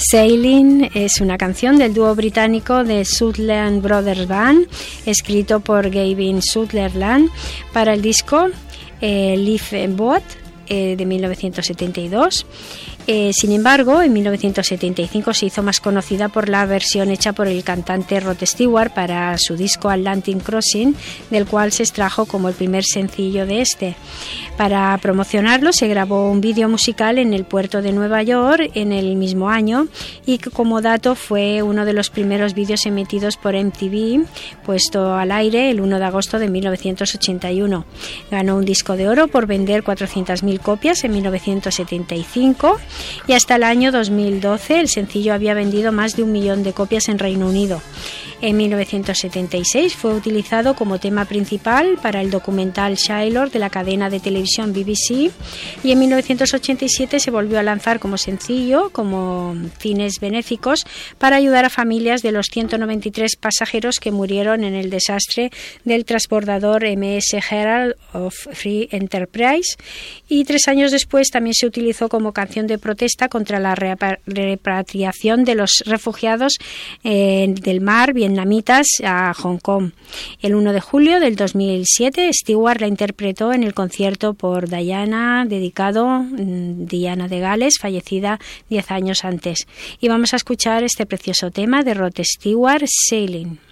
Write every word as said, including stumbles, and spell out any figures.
Sailing es una canción del dúo británico de Sutherland Brothers Band, escrito por Gavin Sutherland para el disco eh, Lifeboat eh, de mil novecientos setenta y dos. Eh, sin embargo, en mil novecientos setenta y cinco se hizo más conocida por la versión hecha por el cantante Rod Stewart para su disco Atlantic Crossing, del cual se extrajo como el primer sencillo de este. Para promocionarlo se grabó un vídeo musical en el puerto de Nueva York en el mismo año, y que como dato fue uno de los primeros vídeos emitidos por M T V, puesto al aire el uno de agosto de mil novecientos ochenta y uno. Ganó un disco de oro por vender cuatrocientas mil copias en mil novecientos setenta y cinco. Y hasta el año dos mil doce el sencillo había vendido más de un millón de copias en Reino Unido. En mil novecientos setenta y seis fue utilizado como tema principal para el documental Shylock de la cadena de televisión B B C, y en mil novecientos ochenta y siete se volvió a lanzar como sencillo, como fines benéficos, para ayudar a familias de los ciento noventa y tres pasajeros que murieron en el desastre del transbordador M S Herald of Free Enterprise, y tres años después también se utilizó como canción de protesta contra la repatriación de los refugiados eh, del mar vietnamitas a Hong Kong. El uno de julio del dos mil siete, Stewart la interpretó en el concierto por Diana, dedicado Diana de Gales, fallecida diez años antes. Y vamos a escuchar este precioso tema de Rod Stewart, Sailing.